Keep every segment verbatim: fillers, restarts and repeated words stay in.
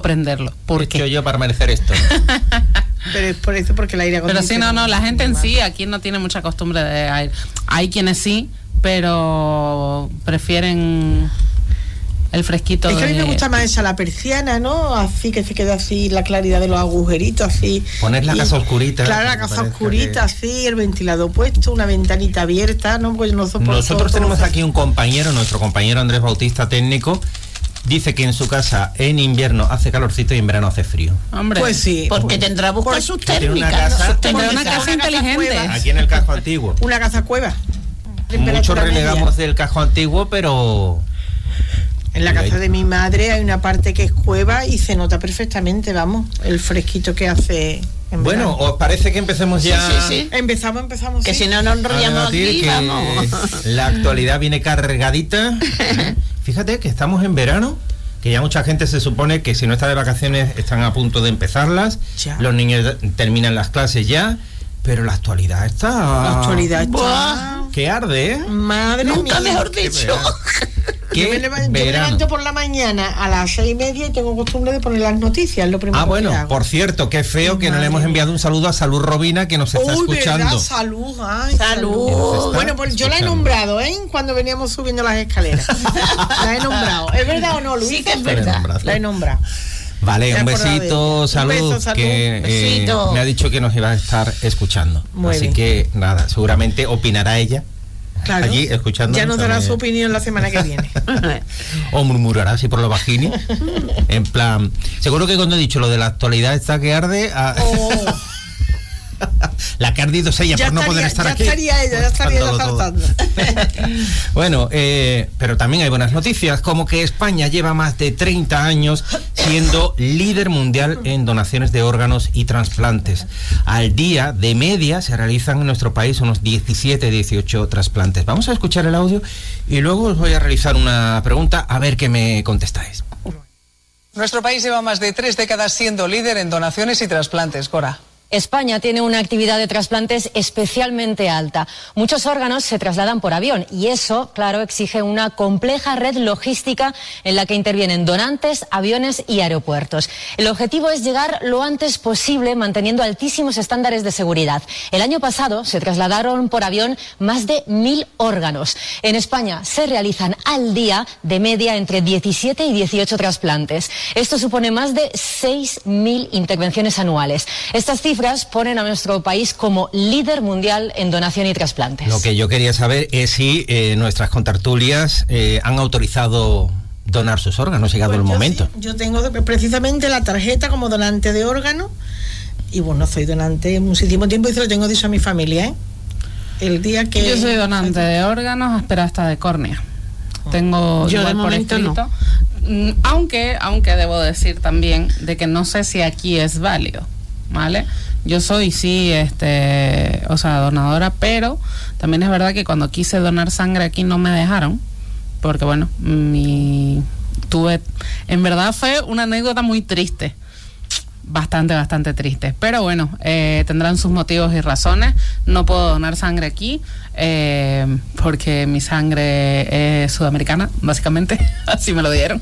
prenderlo. ¿Por qué? He hecho yo para merecer esto. Pero es por eso, porque el aire Pero acondicionado. sí, no, no, la gente en sí aquí no tiene mucha costumbre de aire. Hay quienes sí, pero prefieren el fresquito. Es que a mí de... me gusta más esa, la persiana, ¿no? Así que se queda así la claridad de los agujeritos, así. Poner la Y, casa oscurita. Claro, la casa oscurita, que... así, el ventilador puesto, una ventanita abierta, ¿no? Pues no soporto. Nosotros tenemos aquí un compañero, nuestro compañero Andrés Bautista, técnico. Dice que en su casa en invierno hace calorcito y en verano hace frío. Hombre, pues sí. Porque tendrá buscar sus técnicas. Una casa, ¿no? tendrá una casa inteligente. Aquí en el casco antiguo. Una casa cueva. Muchos renegamos del casco antiguo, pero... En la casa de mi madre hay una parte que es cueva y se nota perfectamente, vamos, el fresquito que hace. Bueno, ¿os parece que empecemos ya? Sí, sí, sí. Empezamos, empezamos. Que sí. si no nos enrollamos aquí, que vamos. La actualidad viene cargadita. Fíjate que estamos en verano, que ya mucha gente se supone que si no está de vacaciones están a punto de empezarlas. Ya. Los niños terminan las clases ya, pero la actualidad está... La actualidad está... Buah. Que arde, ¿eh? Madre Nunca mía. mejor dicho. Yo me, levanto, yo me levanto por la mañana a las seis y media y tengo costumbre de poner las noticias, lo primero Ah, bueno, que hago. por cierto, qué feo Ay, que no le hemos enviado un saludo a Salud Robina, que nos está Uy, escuchando. ¿verdad? Salud, ay, Salud. salud. Bueno, pues yo la he nombrado, ¿eh? Cuando veníamos subiendo las escaleras. La he nombrado. ¿Es verdad o no, Luis? Sí que es verdad. La he nombrado. Vale, Me un he acordado de besito, ella. salud, Un beso, salud. que eh, Besito. me ha dicho que nos iba a estar escuchando. Muy Así bien. que nada, seguramente opinará ella. Claro. Allí escuchando. Ya nos dará su opinión la semana que viene. O murmurará así por lo bajini. En plan, seguro que cuando he dicho lo de la actualidad está que arde. A... Oh. La que ha ardido es ella ya por no estaría, poder estar ya aquí. Estaría ella, ya estaría ella saltando. Bueno, eh, pero también hay buenas noticias, como que España lleva más de treinta años siendo líder mundial en donaciones de órganos y trasplantes. Al día, de media, se realizan en nuestro país unos diecisiete, dieciocho trasplantes. Vamos a escuchar el audio y luego os voy a realizar una pregunta a ver qué me contestáis. Nuestro país lleva más de tres décadas siendo líder en donaciones y trasplantes, Cora. España tiene una actividad de trasplantes especialmente alta. Muchos órganos se trasladan por avión y eso, claro, exige una compleja red logística en la que intervienen donantes, aviones y aeropuertos. El objetivo es llegar lo antes posible manteniendo altísimos estándares de seguridad. El año pasado se trasladaron por avión más de mil órganos. En España se realizan al día de media entre diecisiete y dieciocho trasplantes. Esto supone más de seis mil intervenciones anuales. Estas cifras ponen a nuestro país como líder mundial en donación y trasplantes. Lo que yo quería saber es si eh, nuestras contertulias eh, han autorizado donar sus órganos, llegado Pues el yo momento. Sí, yo tengo precisamente la tarjeta como donante de órganos y bueno, soy donante muchísimo tiempo y se lo tengo dicho a mi familia, ¿eh? El día que... Yo soy donante de órganos, pero hasta de córnea. Tengo yo igual de por momento escrito. No. Aunque, aunque debo decir también de que no sé si aquí es válido, ¿vale? Yo soy, sí, este, o sea, donadora, pero también es verdad que cuando quise donar sangre aquí no me dejaron, porque bueno, mi, tuve, en verdad fue una anécdota muy triste, bastante, bastante triste, pero bueno, eh, tendrán sus motivos y razones. No puedo donar sangre aquí, eh, porque mi sangre es sudamericana, básicamente, así me lo dieron.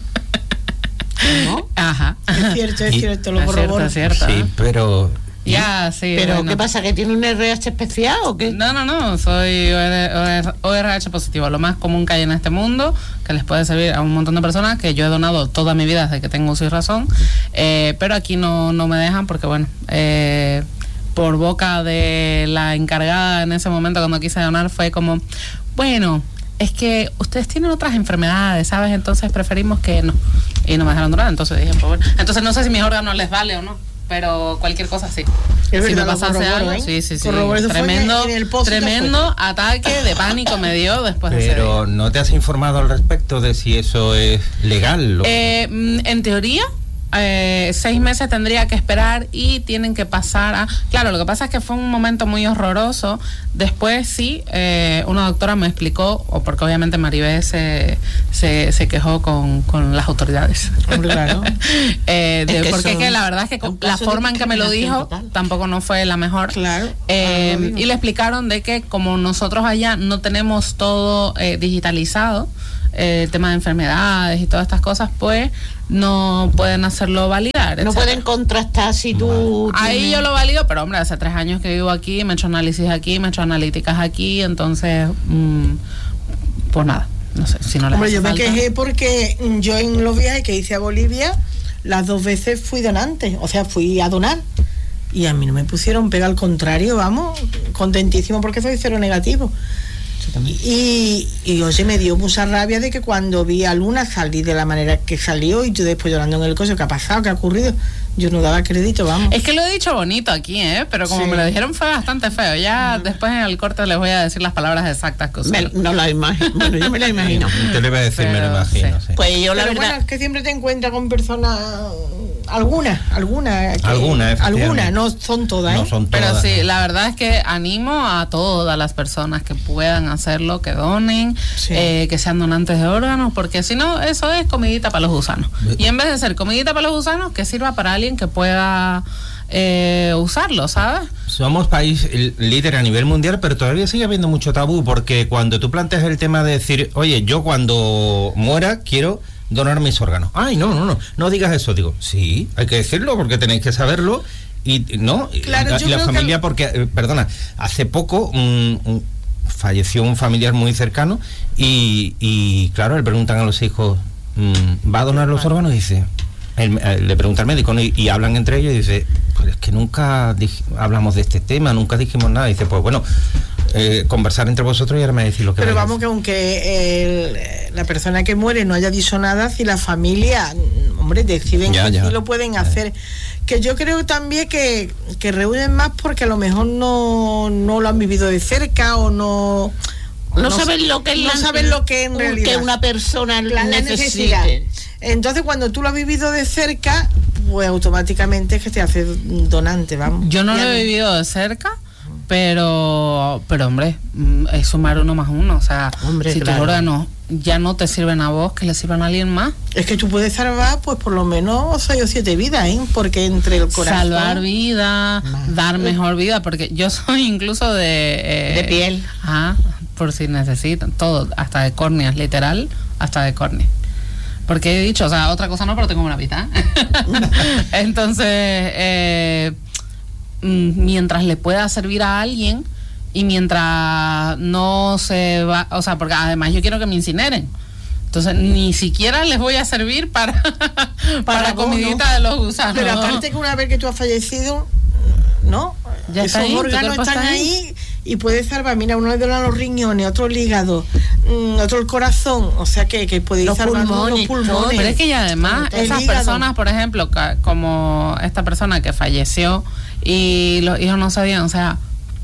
¿No? Ajá. Es cierto, es Y- cierto, lo Es cierto, corroboro. es cierto. Sí, pero... Ya, sí. ¿Pero bueno. qué pasa? ¿Que tiene un R H especial o qué? No, no, no, soy O R H positivo, lo más común que hay en este mundo, que les puede servir a un montón de personas, que yo he donado toda mi vida desde que tengo uso y razón, eh, pero aquí no, no me dejan porque, bueno, eh, por boca de la encargada en ese momento cuando quise donar fue como, bueno, es que ustedes tienen otras enfermedades, ¿sabes? Entonces preferimos que no. Y no me dejaron donar, entonces dije, pues bueno. Entonces no sé si mis órganos les vale o no, pero cualquier cosa sí. Es si verdad, me lo pasase corroboro, algo, ¿eh? sí, sí, sí. Corroboro, eso fue Tremendo, en el post y tremendo ataque de pánico me dio después de ese día. Pero ¿no te has informado al respecto de si eso es legal? O... Eh, en teoría, eh, seis meses tendría que esperar y tienen que pasar a... Claro, lo que pasa es que fue un momento muy horroroso. Después sí, eh, una doctora me explicó, o porque obviamente Maribel se, se, se quejó con, con las autoridades. Claro. eh, de, Es que porque es son- que la verdad es que un la caso de forma en que me lo dijo discriminación total. tampoco no fue la mejor. Claro. Eh, Ah, lo digo. y le explicaron de que como nosotros allá no tenemos todo eh, digitalizado, eh, el tema de enfermedades y todas estas cosas, pues no pueden hacerlo validar. familiar. No etcétera. pueden contrastar si tú... Ahí tienes- yo lo valido, pero hombre, hace tres años que vivo aquí, me he hecho análisis aquí, me he hecho analíticas aquí, entonces, mmm, pues nada, no sé, si no les Hombre, hace yo me falta. quejé porque mm, yo en los viajes que hice a Bolivia, las dos veces fui donante, o sea, fui a donar. Y a mí no me pusieron pega, al contrario, vamos, contentísimo porque soy cero negativo. Y, y oye, me dio mucha rabia de que cuando vi a Luna salir de la manera que salió y yo después llorando en el coche, ¿qué ha pasado? ¿Qué ha ocurrido? Yo no daba crédito, vamos. Es que lo he dicho bonito aquí, ¿eh? Pero como Sí. me lo dijeron fue bastante feo. Ya después en el corte les voy a decir las palabras exactas que Me- usaron. no la imagino. Bueno, yo me la imagino. Te lo iba a decir, me lo Pero, imagino. sí. sí. Pues yo la Pero verdad... bueno, es que siempre te encuentras con personas, algunas, algunas. que- Alguna, efectivamente. Algunas, no son todas, ¿eh? No son Pero todas. sí, la verdad es que animo a todas las personas que puedan hacerlo, que donen, Sí. eh, que sean donantes de órganos, porque si no, eso es comidita para los gusanos. Y en vez de ser comidita para los gusanos, que sirva para alguien que pueda eh, usarlo, ¿sabes? Somos país el líder a nivel mundial, pero todavía sigue habiendo mucho tabú, porque cuando tú planteas el tema de decir, oye, yo cuando muera quiero donar mis órganos. Ay, no, no, no, no digas eso. Digo, sí, hay que decirlo porque tenéis que saberlo. Y no, Claro, y la, yo y la creo que familia, el- porque, eh, perdona, hace poco un- un- falleció un familiar muy cercano y, y claro, le preguntan a los hijos, mm, ¿va a donar los órganos? Y dice, el- eh, le pregunta al médico, ¿no? y, y hablan entre ellos y dice, pues es que nunca dij- hablamos de este tema, nunca dijimos nada. Y dice, pues bueno, eh, conversar entre vosotros y ahora me decís lo que Pero me vamos, que aunque el- la persona que muere no haya dicho nada, si la familia, mm, hombre, deciden Ya, que ya. sí lo pueden hacer. Que yo creo también que, que reúnen más porque a lo mejor no, no lo han vivido de cerca o no... No, no saben lo que es no la- saben lo que en un- realidad que una persona la, la necesidad. necesite. Entonces, cuando tú lo has vivido de cerca, pues automáticamente es que te haces donante, vamos. Yo no Y a lo he mí- vivido de cerca, pero, pero hombre, mm, es sumar uno más uno. O sea, Hombre, si claro. tus órganos ya no te sirven a vos, que le sirvan a alguien más. Es que tú puedes salvar, pues por lo menos seis o siete vidas, ¿eh? Porque entre el corazón... Salvar vida, Más. dar mejor vida, porque yo soy incluso de... eh, De piel. Ajá, por si necesitan, todo, hasta de córneas, literal, hasta de córneas. Porque he dicho, o sea, otra cosa no, pero tengo una mitad. Entonces, eh, mm, mientras le pueda servir a alguien y mientras no se va, o sea, porque además yo quiero que me incineren. Entonces, ni siquiera les voy a servir para, para, Para vos, comidita ¿no? de los gusanos. Pero aparte que una vez que tú has fallecido, ¿no? Ya está Esos ahí, tu órganos cuerpo están está ahí. ahí. Y puedes salvar, mira, uno le donan los riñones, otro el hígado, mm, otro el corazón, o sea que, que podéis Los salvar pulmones, los pulmones. Pero es que ya además El esas hígado. personas, por ejemplo, ca- como esta persona que falleció y los hijos no sabían, o sea,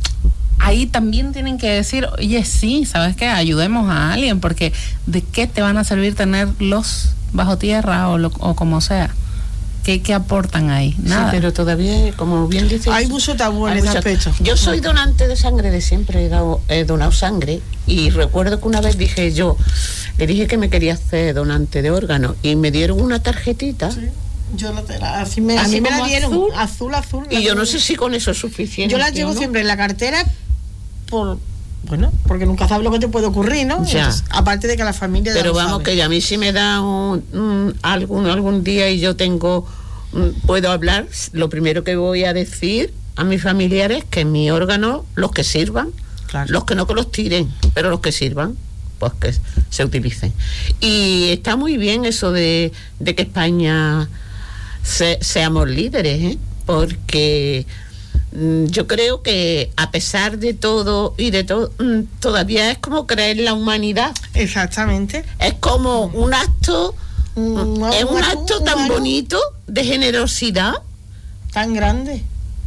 ahí también tienen que decir, oye, sí, ¿sabes qué? Ayudemos a alguien, porque ¿de qué te van a servir tenerlos bajo tierra o, lo, o como sea? ¿Qué, qué aportan ahí? Nada. Sí, pero todavía, como bien dices... Hay mucho tabú en hay ese mucho- aspecto. Yo soy donante de sangre de siempre, he, dado- he donado sangre y recuerdo que una vez dije yo, le dije que me quería hacer donante de órganos y me dieron una tarjetita Yo la, la- así me, Así así me la como dieron, azul. azul, azul. y yo no azul. sé si con eso es suficiente. Yo la llevo ¿o no? siempre en la cartera por... Bueno, porque nunca sabes lo que te puede ocurrir, ¿no? Ya. Entonces, aparte de que la familia... ya Pero lo vamos, sabe. que a mí si me da un, un- algún, algún día y yo tengo, mm, puedo hablar, lo primero que voy a decir a mis familiares es que mis órganos, los que sirvan, Claro. los que no que los tiren, pero los que sirvan, pues que se utilicen. Y está muy bien eso de, de que España se- seamos líderes, ¿eh? Porque mm, yo creo que a pesar de todo y de todo, mm, todavía es como creer en la humanidad. Exactamente. Es como un acto, Un- es un un- acto un- tan un- bonito de generosidad. Tan grande.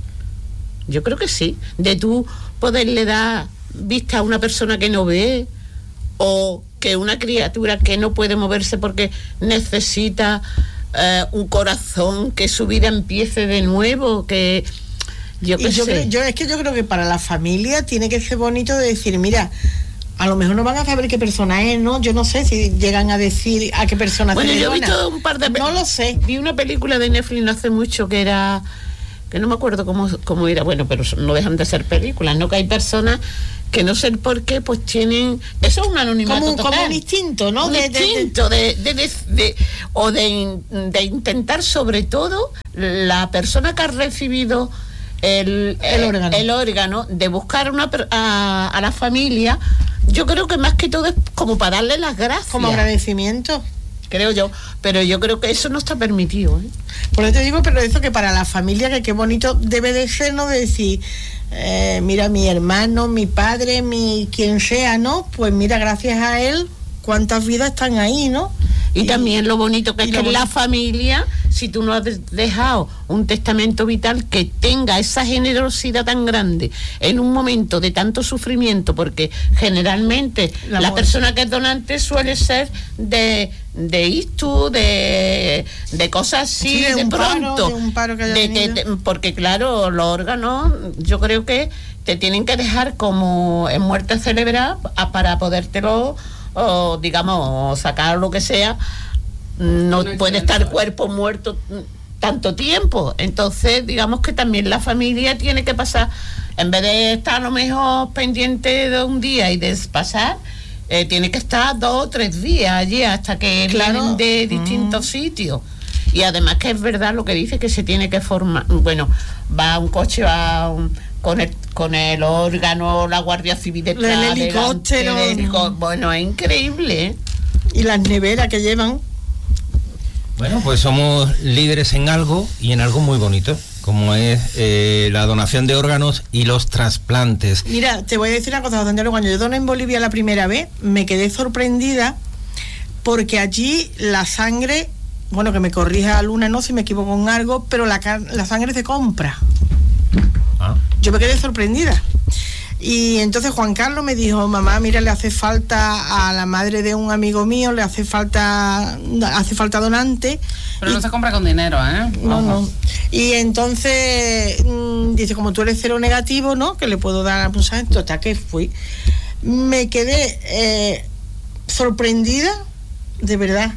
Yo creo que sí. De tú poderle dar vista a una persona que no ve, o que una criatura que no puede moverse porque necesita eh, un corazón, que su vida empiece de nuevo, que yo Y qué yo, sé. creo- yo es que yo creo que para la familia tiene que ser bonito de decir, mira, a lo mejor no van a saber qué persona es, ¿no? Yo no sé si llegan a decir a qué persona Bueno, se le yo he dona. visto un par de pe- No lo sé. Vi una película de Netflix no hace mucho que era que no me acuerdo cómo, cómo era, bueno, pero no dejan de ser películas, ¿no? Que hay personas que no sé por qué, pues tienen, eso es un anonimato como, total. como un instinto, ¿no? Un de, instinto de, de, de, de, o de, de intentar, sobre todo, la persona que ha recibido el, el, órgano. el órgano, de buscar una, a, a la familia, yo creo que más que todo es como para darle las gracias. Como agradecimiento. Creo yo, pero yo creo que eso no está permitido, ¿eh? Por eso te digo, pero eso que para la familia, que qué bonito debe de ser, ¿no? De decir, eh, mira, mi hermano, mi padre, mi quien sea, ¿no? Pues mira, gracias a él, cuántas vidas están ahí, ¿no? Y, y también lo bonito que es que en la bonito. familia, si tú no has dejado un testamento vital que tenga esa generosidad tan grande en un momento de tanto sufrimiento, porque generalmente la, la persona que es donante suele ser de de ictus, de, de cosas así, sí, de, de pronto, paro, de un paro que haya de, de, de, porque claro, los órganos yo creo que te tienen que dejar como en muerte cerebral para podértelo, o digamos, sacar lo que sea. No puede estar el cuerpo muerto tanto tiempo, entonces digamos que también la familia tiene que pasar, en vez de estar a lo mejor pendiente de un día y de pasar, Eh, tiene que estar dos o tres días allí hasta que claro. vienen de distintos mm. sitios. Y además que es verdad lo que dice, que se tiene que formar, bueno, va un coche, va un, con el con el órgano, la Guardia Civil detrás, el helicóptero, delante, el helico, bueno, es increíble, ¿eh? Y las neveras que llevan. Bueno, pues somos líderes en algo, y en algo muy bonito, como es eh, la donación de órganos y los trasplantes. Mira, te voy a decir una cosa, Antonio, cuando yo doné en Bolivia la primera vez, me quedé sorprendida porque allí la sangre, bueno, que me corrija Luna, no si me equivoco en algo, pero la, la sangre se compra. Ah. Yo me quedé sorprendida. Y entonces Juan Carlos me dijo, mamá, mira, le hace falta a la madre de un amigo mío, le hace falta hace falta donante. Pero y, no se compra con dinero, ¿eh? No, no. Y entonces mmm, dice, como tú eres cero negativo, ¿no? Que le puedo dar un santo, hasta que fui. Me quedé eh, sorprendida, de verdad,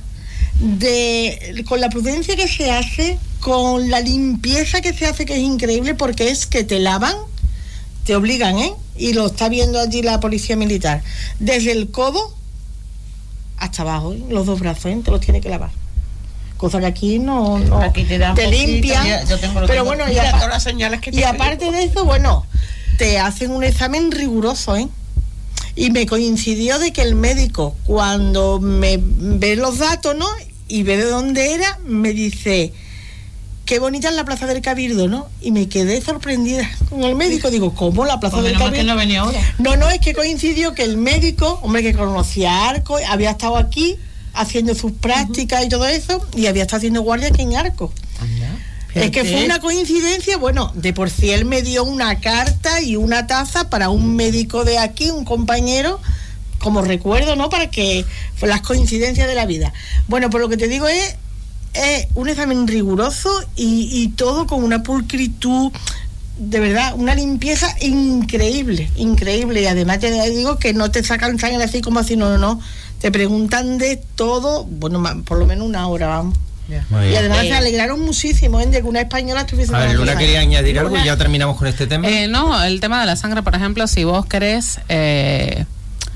de con la prudencia que se hace, con la limpieza que se hace, que es increíble, porque es que te lavan, te obligan, ¿eh? Y lo está viendo allí la policía militar, desde el codo hasta abajo, ¿eh? Los dos brazos, ¿eh? Te los tiene que lavar, cosa que aquí no, no aquí te, dan te poquito, limpian, ya, yo tengo lo pero tengo, bueno, mira, y, todas las señales que y aparte de eso, bueno, te hacen un examen riguroso, ¿eh? Y me coincidió de que el médico, cuando me ve los datos, ¿no? Y ve de dónde era, me dice, qué bonita es la Plaza del Cabildo, ¿no? Y me quedé sorprendida con el médico. Digo, ¿cómo la Plaza pues del Cabildo? Que no venía ahora. No, no, es que coincidió que el médico, hombre, que conocía Arco, había estado aquí haciendo sus prácticas uh-huh. y todo eso, y había estado haciendo guardia aquí en Arco. Anda. Es que fue una coincidencia, bueno, de por sí él me dio una carta y una taza para un médico de aquí, un compañero, como recuerdo, ¿no? Para que fue las coincidencias de la vida. Bueno, pues lo que te digo es, es un examen riguroso y, y todo con una pulcritud, de verdad, una limpieza increíble, increíble. Y además te digo que no te sacan sangre así como así, no, no, no. Te preguntan de todo, bueno, por lo menos una hora, vamos. Yeah. Y además eh, se alegraron muchísimo, ¿eh? De que una española estuviese. A ver, Luna quería añadir algo y ya terminamos con este tema. Eh, no, el tema de la sangre, por ejemplo, si vos querés, eh,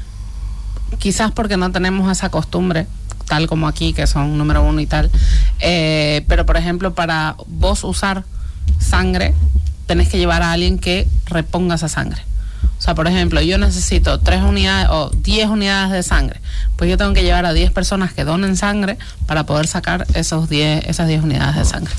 quizás porque no tenemos esa costumbre, tal como aquí, que son número uno y tal, eh, pero por ejemplo, para vos usar sangre, tenés que llevar a alguien que reponga esa sangre. O sea, por ejemplo, yo necesito tres unidades o diez unidades de sangre, pues yo tengo que llevar a diez personas que donen sangre para poder sacar esos diez, esas diez unidades de sangre.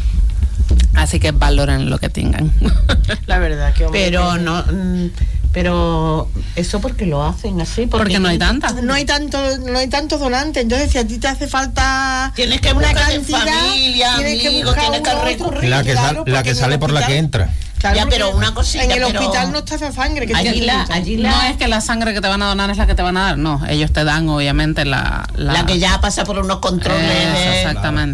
Así que valoren lo que tengan. La verdad que hombre, pero que... no mm, pero eso porque lo hacen así, porque, porque no hay tantas, no hay tanto no hay tantos donantes. Entonces si a ti te hace falta tienes que una buscar cantidad, familia, tienes amigos, que buscar tienes que recurrir, la que, claro, sal, la que sale por la que entra. Claro, ya, pero una cosita, en el pero hospital no está esa sangre que allí la, allí la... no es que la sangre que te van a donar es la que te van a dar, no, ellos te dan obviamente la la, la que ya pasa por unos controles eh, exactamente.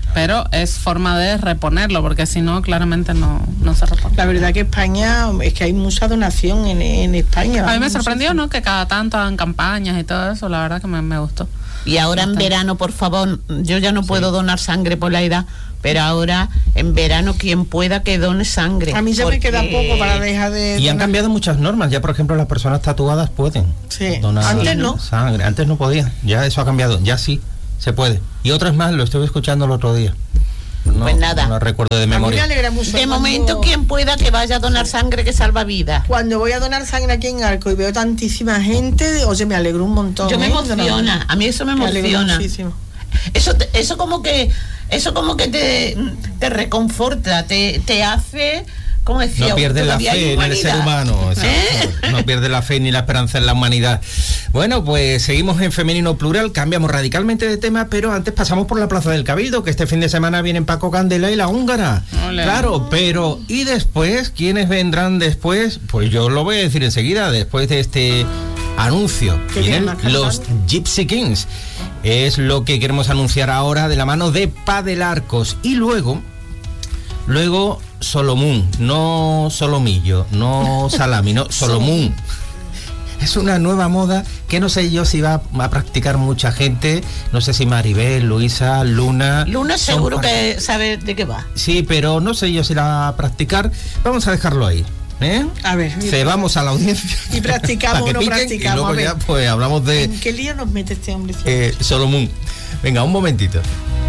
pero es forma de reponerlo, porque si no, claramente no, no se repone. La verdad que España, es que hay mucha donación en, en España. A mí me sorprendió, ¿no?, que cada tanto hagan campañas y todo eso, la verdad que me, me gustó. Y ahora en verano, por favor, yo ya no puedo donar sangre por la edad, pero ahora en verano quien pueda que done sangre. A mí ya me queda poco para dejar de Y han donar. cambiado muchas normas. Ya, por ejemplo, las personas tatuadas pueden Sí. donar Antes no. sangre. Antes no podían. Ya eso ha cambiado. Ya sí se puede. Y otras más, lo estuve escuchando el otro día. No, Pues nada. no recuerdo de A mí me memoria. alegra mucho. De cuando- momento, quien pueda que vaya a donar sangre, que salva vidas. Cuando voy a donar sangre aquí en Arco y veo tantísima gente, oye, me alegro un montón. Yo me ¿eh? emociona, a mí eso me Me alegro emociona. muchísimo. Eso, te- eso como que, eso como que te, te reconforta, te, te hace, como decía, No pierdes la todavía hay fe en el ser humanidad. humano. exacto. ¿Eh? No pierdes la fe ni la esperanza en la humanidad. Bueno, pues seguimos en Femenino Plural, cambiamos radicalmente de tema, pero antes pasamos por la Plaza del Cabildo, que este fin de semana vienen Paco Candela y la húngara. Ole. Claro, pero ¿y después? ¿Quiénes vendrán después? Pues yo lo voy a decir enseguida, después de este anuncio. ¿Qué Vienen vienen más los cantando? Gypsy Kings. Es lo que queremos anunciar ahora de la mano de Padel Arcos. Y luego... Luego, Solomún, no solomillo, no salami, no, Solomún. Es una nueva moda que no sé yo si va a practicar mucha gente, no sé si Maribel, Luisa, Luna... Luna son seguro par- que sabe de qué va. Sí, pero no sé yo si la va a practicar. Vamos a dejarlo ahí, ¿eh? A ver, y- Cebamos a la audiencia. y practicamos para que o no piquen, practicamos, Y luego a ver. ya pues hablamos de ¿En qué lío nos mete este hombre? eh, Solomún. Venga, un momentito.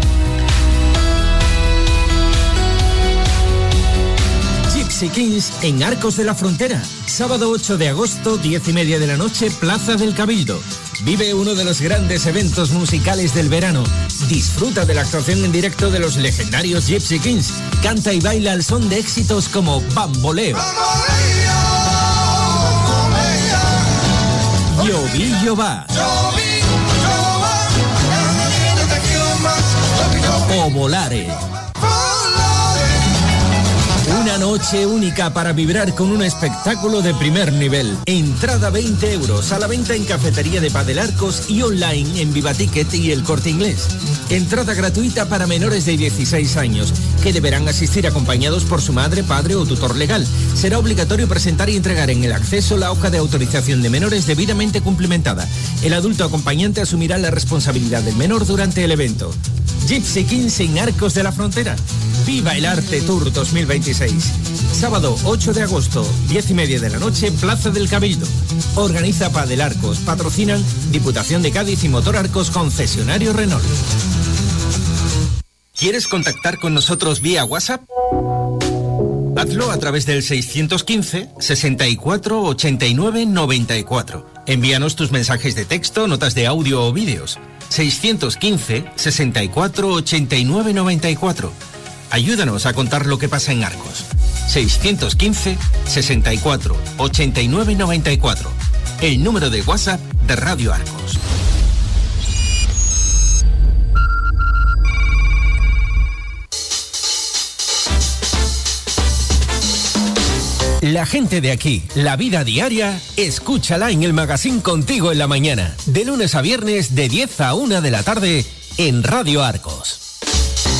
Gypsy Kings en Arcos de la Frontera. Sábado ocho de agosto, diez y media de la noche, Plaza del Cabildo. Vive uno de los grandes eventos musicales del verano. Disfruta de la actuación en directo de los legendarios Gypsy Kings. Canta y baila al son de éxitos como Bamboleo, Llovillo va o Volare. Una noche única para vibrar con un espectáculo de primer nivel. Entrada veinte euros, a la venta en Cafetería de Padel Arcos y online en Viva Ticket y El Corte Inglés. Entrada gratuita para menores de dieciséis años, que deberán asistir acompañados por su madre, padre o tutor legal. Será obligatorio presentar y entregar en el acceso la hoja de autorización de menores debidamente cumplimentada. El adulto acompañante asumirá la responsabilidad del menor durante el evento. Gypsy Kings en Arcos de la Frontera. Viva el Arte Tour dos mil veintiséis. Sábado ocho de agosto, diez y media de la noche, Plaza del Cabildo. Organiza Padel Arcos. Patrocinan Diputación de Cádiz y Motor Arcos, concesionario Renault. ¿Quieres contactar con nosotros vía WhatsApp? Hazlo a través del seiscientos quince, sesenta y cuatro, ochenta y nueve, noventa y cuatro. Envíanos tus mensajes de texto, notas de audio o vídeos. seiscientos quince, sesenta y cuatro, ochenta y nueve, noventa y cuatro. Ayúdanos a contar lo que pasa en Arcos. seiscientos quince, sesenta y cuatro, ochenta y nueve, noventa y cuatro. El número de WhatsApp de Radio Arcos. La gente de aquí, la vida diaria, escúchala en el Magazine Contigo en la Mañana. De lunes a viernes, de diez a una de la tarde, en Radio Arcos.